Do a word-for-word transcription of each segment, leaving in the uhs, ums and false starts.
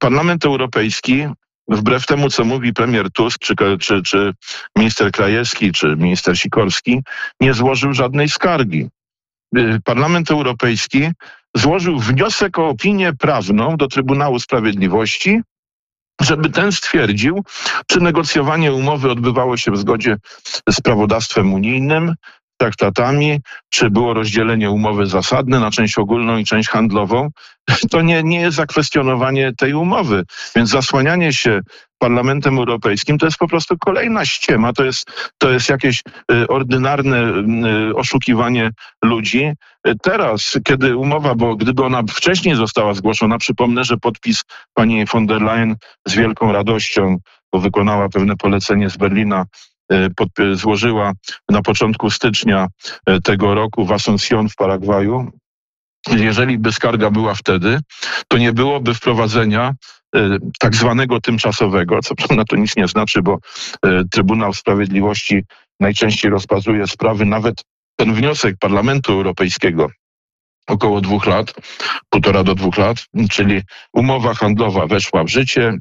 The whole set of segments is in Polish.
Parlament Europejski, wbrew temu, co mówi premier Tusk, czy, czy, czy minister Krajewski, czy minister Sikorski, nie złożył żadnej skargi. Parlament Europejski złożył wniosek o opinię prawną do Trybunału Sprawiedliwości, żeby ten stwierdził, czy negocjowanie umowy odbywało się w zgodzie z prawodawstwem unijnym, traktatami, czy było rozdzielenie umowy zasadne na część ogólną i część handlową. To nie, nie jest zakwestionowanie tej umowy. Więc zasłanianie się Parlamentem Europejskim to jest po prostu kolejna ściema, to jest, to jest jakieś y, ordynarne y, oszukiwanie ludzi. Y, teraz, kiedy umowa, bo gdyby ona wcześniej została zgłoszona, przypomnę, że podpis pani von der Leyen z wielką radością, bo wykonała pewne polecenie z Berlina, Pod, złożyła na początku stycznia tego roku w Asunción w Paragwaju. Jeżeli by skarga była wtedy, to nie byłoby wprowadzenia tak zwanego tymczasowego, co prawda to nic nie znaczy, bo Trybunał Sprawiedliwości najczęściej rozpatruje sprawy, nawet ten wniosek Parlamentu Europejskiego około dwóch lat, półtora do dwóch lat, czyli umowa handlowa weszła w życie,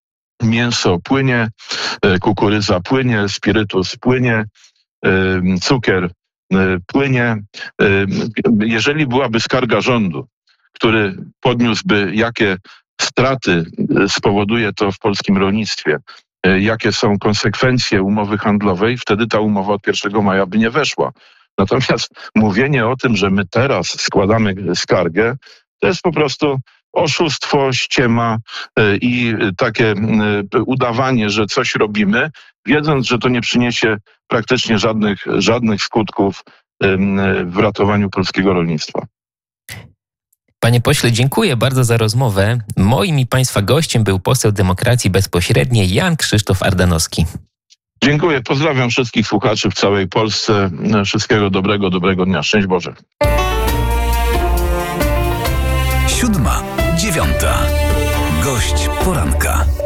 mięso płynie, kukurydza płynie, spirytus płynie, cukier płynie. Jeżeli byłaby skarga rządu, który podniósłby, jakie straty spowoduje to w polskim rolnictwie, jakie są konsekwencje umowy handlowej, wtedy ta umowa od pierwszego maja by nie weszła. Natomiast mówienie o tym, że my teraz składamy skargę, to jest po prostu oszustwo, ściema i takie udawanie, że coś robimy, wiedząc, że to nie przyniesie praktycznie żadnych, żadnych skutków w ratowaniu polskiego rolnictwa. Panie pośle, dziękuję bardzo za rozmowę. Moim i Państwa gościem był poseł Demokracji Bezpośredniej Jan Krzysztof Ardanowski. Dziękuję, pozdrawiam wszystkich słuchaczy w całej Polsce. Wszystkiego dobrego, dobrego dnia. Szczęść Boże. Siódma, dziewiąta. Gość poranka.